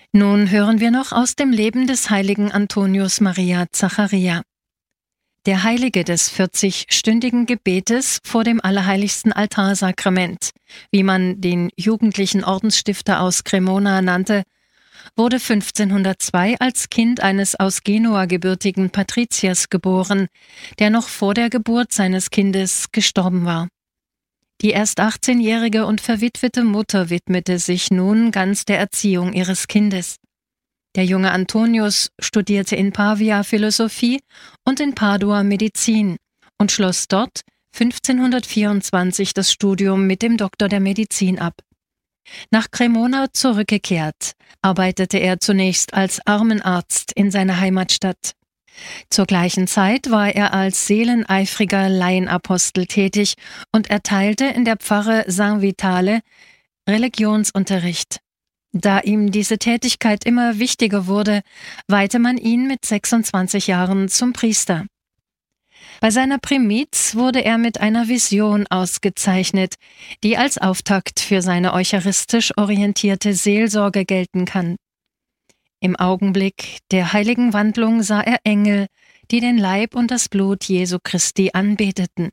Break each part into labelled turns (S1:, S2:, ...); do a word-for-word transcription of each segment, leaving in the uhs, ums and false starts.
S1: Nun hören wir noch aus dem Leben des heiligen Antonius Maria Zacharia. Der Heilige des vierzigstündigen Gebetes vor dem allerheiligsten Altarsakrament, wie man den jugendlichen Ordensstifter aus Cremona nannte, wurde fünfzehnhundertzwei als Kind eines aus Genua gebürtigen Patriziers geboren, der noch vor der Geburt seines Kindes gestorben war. Die erst achtzehnjährige und verwitwete Mutter widmete sich nun ganz der Erziehung ihres Kindes. Der junge Antonius studierte in Pavia Philosophie und in Padua Medizin und schloss dort fünfzehnhundertvierundzwanzig das Studium mit dem Doktor der Medizin ab. Nach Cremona zurückgekehrt, arbeitete er zunächst als Armenarzt in seiner Heimatstadt. Zur gleichen Zeit war er als seeleneifriger Laienapostel tätig und erteilte in der Pfarre San Vitale Religionsunterricht. Da ihm diese Tätigkeit immer wichtiger wurde, weihte man ihn mit sechsundzwanzig Jahren zum Priester. Bei seiner Primiz wurde er mit einer Vision ausgezeichnet, die als Auftakt für seine eucharistisch orientierte Seelsorge gelten kann. Im Augenblick der heiligen Wandlung sah er Engel, die den Leib und das Blut Jesu Christi anbeteten.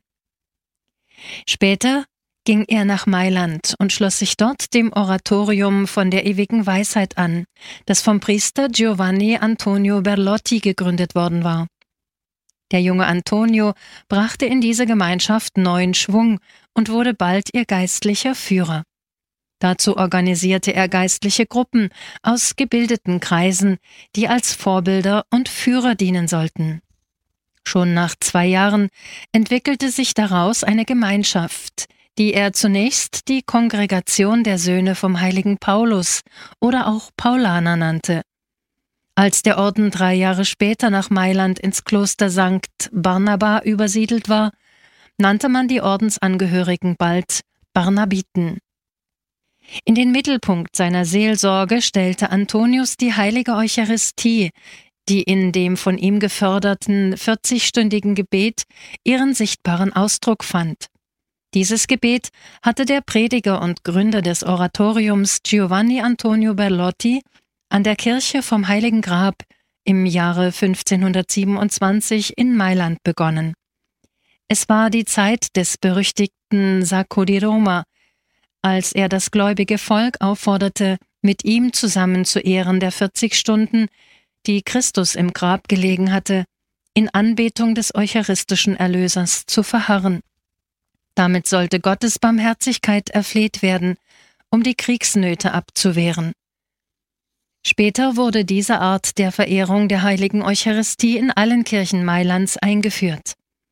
S1: Später ging er nach Mailand und schloss sich dort dem Oratorium von der ewigen Weisheit an, das vom Priester Giovanni Antonio Berlotti gegründet worden war. Der junge Antonio brachte in diese Gemeinschaft neuen Schwung und wurde bald ihr geistlicher Führer. Dazu organisierte er geistliche Gruppen aus gebildeten Kreisen, die als Vorbilder und Führer dienen sollten. Schon nach zwei Jahren entwickelte sich daraus eine Gemeinschaft, die er zunächst die Kongregation der Söhne vom heiligen Paulus oder auch Paulaner nannte. Als der Orden drei Jahre später nach Mailand ins Kloster Sankt Barnaba übersiedelt war, nannte man die Ordensangehörigen bald Barnabiten. In den Mittelpunkt seiner Seelsorge stellte Antonius die heilige Eucharistie, die in dem von ihm geförderten vierzigstündigen Gebet ihren sichtbaren Ausdruck fand. Dieses Gebet hatte der Prediger und Gründer des Oratoriums Giovanni Antonio Berlotti an der Kirche vom Heiligen Grab im Jahre fünfzehnhundertsiebenundzwanzig in Mailand begonnen. Es war die Zeit des berüchtigten Sacco di Roma, als er das gläubige Volk aufforderte, mit ihm zusammen zu Ehren der vierzig Stunden, die Christus im Grab gelegen hatte, in Anbetung des eucharistischen Erlösers zu verharren. Damit sollte Gottes Barmherzigkeit erfleht werden, um die Kriegsnöte abzuwehren. Später wurde diese Art der Verehrung der heiligen Eucharistie in allen Kirchen Mailands eingeführt.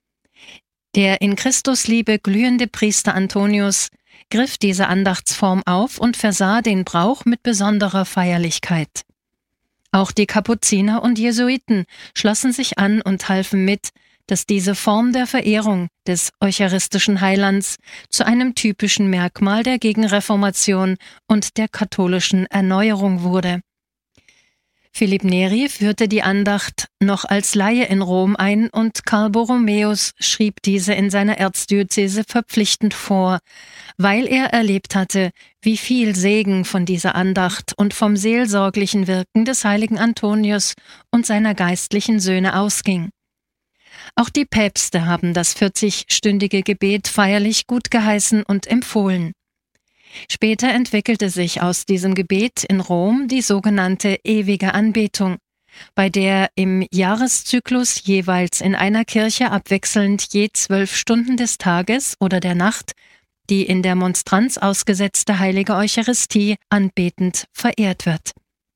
S1: Der in Christusliebe glühende Priester Antonius griff diese Andachtsform auf und versah den Brauch mit besonderer Feierlichkeit. Auch die Kapuziner und Jesuiten schlossen sich an und halfen mit, dass diese Form der Verehrung des eucharistischen Heilands zu einem typischen Merkmal der Gegenreformation und der katholischen Erneuerung wurde. Philipp Neri führte die Andacht noch als Laie in Rom ein und Karl Borromäus schrieb diese in seiner Erzdiözese verpflichtend vor, weil er erlebt hatte, wie viel Segen von dieser Andacht und vom seelsorglichen Wirken des heiligen Antonius und seiner geistlichen Söhne ausging. Auch die Päpste haben das vierzigstündige Gebet feierlich gutgeheißen und empfohlen. Später entwickelte sich aus diesem Gebet in Rom die sogenannte ewige Anbetung, bei der im Jahreszyklus jeweils in einer Kirche abwechselnd je zwölf Stunden des Tages oder der Nacht die in der Monstranz ausgesetzte heilige Eucharistie anbetend verehrt wird.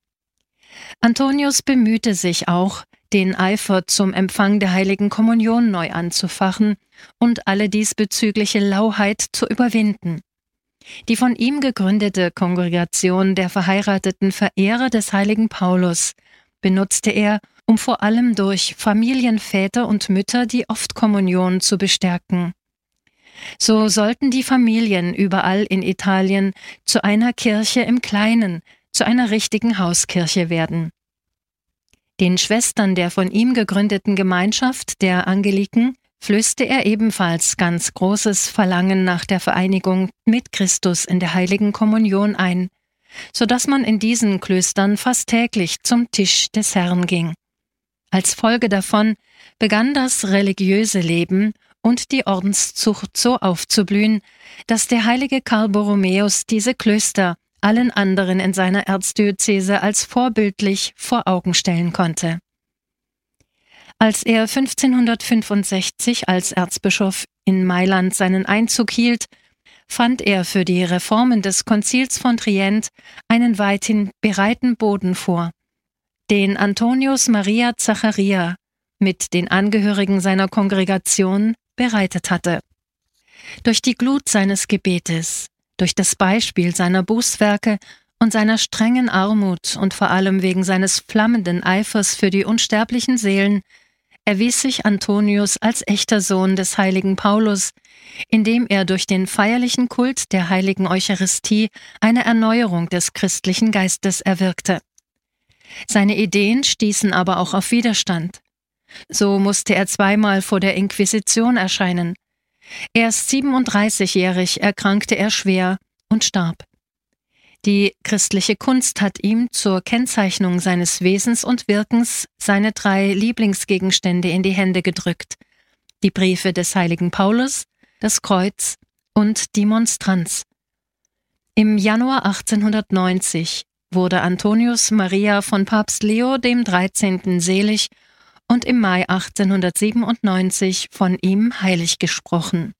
S1: Antonius bemühte sich auch, den Eifer zum Empfang der heiligen Kommunion neu anzufachen und alle diesbezügliche Lauheit zu überwinden. Die von ihm gegründete Kongregation der verheirateten Verehrer des heiligen Paulus benutzte er, um vor allem durch Familienväter und Mütter die Oftkommunion zu bestärken. So sollten die Familien überall in Italien zu einer Kirche im Kleinen, zu einer richtigen Hauskirche werden. Den Schwestern der von ihm gegründeten Gemeinschaft der Angeliken flößte er ebenfalls ganz großes Verlangen nach der Vereinigung mit Christus in der heiligen Kommunion ein, so dass man in diesen Klöstern fast täglich zum Tisch des Herrn ging. Als Folge davon begann das religiöse Leben und die Ordenszucht so aufzublühen, dass der heilige Karl Borromäus diese Klöster allen anderen in seiner Erzdiözese als vorbildlich vor Augen stellen konnte. Als er fünfzehnhundertfünfundsechzig als Erzbischof in Mailand seinen Einzug hielt, fand er für die Reformen des Konzils von Trient einen weithin bereiten Boden vor, den Antonius Maria Zacharia mit den Angehörigen seiner Kongregation bereitet hatte. Durch die Glut seines Gebetes, durch das Beispiel seiner Bußwerke und seiner strengen Armut und vor allem wegen seines flammenden Eifers für die unsterblichen Seelen erwies sich Antonius als echter Sohn des heiligen Paulus, indem er durch den feierlichen Kult der heiligen Eucharistie eine Erneuerung des christlichen Geistes erwirkte. Seine Ideen stießen aber auch auf Widerstand. So musste er zweimal vor der Inquisition erscheinen. Erst siebenunddreißigjährig erkrankte er schwer und starb. Die christliche Kunst hat ihm zur Kennzeichnung seines Wesens und Wirkens seine drei Lieblingsgegenstände in die Hände gedrückt: die Briefe des heiligen Paulus, das Kreuz und die Monstranz. Im Januar achtzehnhundertneunzig wurde Antonius Maria von Papst Leo dem dreizehnten selig und im Mai achtzehnhundertsiebenundneunzig von ihm heilig gesprochen.